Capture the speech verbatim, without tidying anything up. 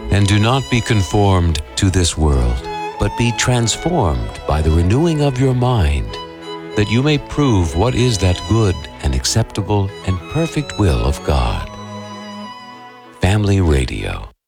And do not be conformed to this world, but be transformed by the renewing of your mind, that you may prove what is that good and acceptable and perfect will of God. Family Radio.